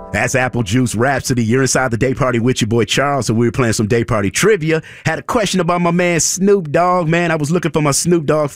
That's Apple Juice Rhapsody. You're inside the Day Party with your boy Charles, and we were playing some Day Party trivia. Had a question about my man Snoop Dogg. Man, I was looking for my Snoop Dogg